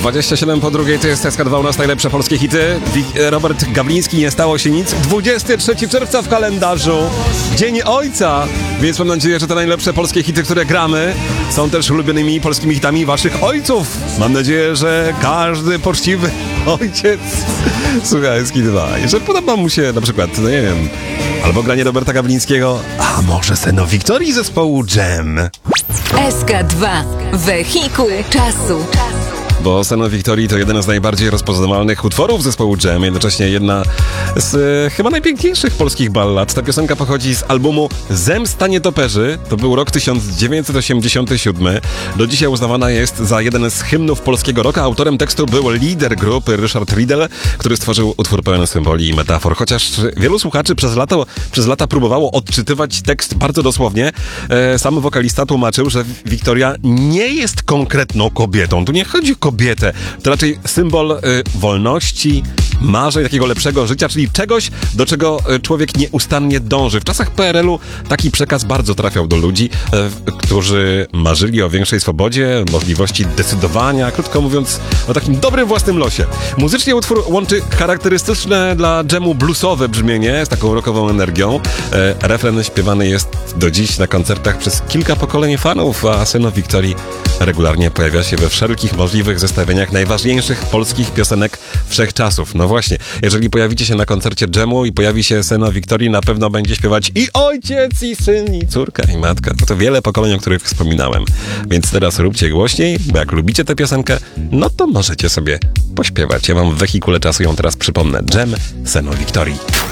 27 po drugiej, to jest SK2 u nas najlepsze polskie hity. Robert Gawliński, nie stało się nic. 23 czerwca w kalendarzu, Dzień Ojca. Więc mam nadzieję, że te najlepsze polskie hity, które gramy, są też ulubionymi polskimi hitami waszych ojców. Mam nadzieję, że każdy poczciwy ojciec słucha SK2. Jeżeli podoba mu się na przykład, no nie wiem, albo granie Roberta Gawlińskiego, a może Seno Wiktorii zespołu Dżem. SK2. Wehikuł czasu. Bo Seno Wiktorii to jeden z najbardziej rozpoznawalnych utworów zespołu Dżem, jednocześnie jedna z chyba najpiękniejszych polskich ballad. Ta piosenka pochodzi z albumu Zemsta Nietoperzy. To był rok 1987. Do dzisiaj uznawana jest za jeden z hymnów polskiego rocka. Autorem tekstu był lider grupy Ryszard Riedel, który stworzył utwór pełen symboli i metafor. Chociaż wielu słuchaczy przez lata próbowało odczytywać tekst bardzo dosłownie, sam wokalista tłumaczył, że Wiktoria nie jest konkretną kobietą. Tu nie chodzi o kobietę. To raczej symbol wolności, marzeń, takiego lepszego życia, czyli czegoś, do czego człowiek nieustannie dąży. W czasach PRL-u taki przekaz bardzo trafiał do ludzi, którzy marzyli o większej swobodzie, możliwości decydowania, krótko mówiąc, o takim dobrym własnym losie. Muzycznie utwór łączy charakterystyczne dla dżemu bluesowe brzmienie z taką rockową energią. Refren śpiewany jest do dziś na koncertach przez kilka pokoleń fanów, a Seno Wiktorii regularnie pojawia się we wszelkich możliwych zestawieniach najważniejszych polskich piosenek wszechczasów. No właśnie, jeżeli pojawicie się na koncercie dżemu i pojawi się Seno Wiktorii, na pewno będzie śpiewać i ojciec, i syn, i córka, i matka. To wiele pokoleń, o których wspominałem. Więc teraz róbcie głośniej, bo jak lubicie tę piosenkę, no to możecie sobie pośpiewać. Ja wam w wehikule czasu ją teraz przypomnę. Dżem Seno Wiktorii.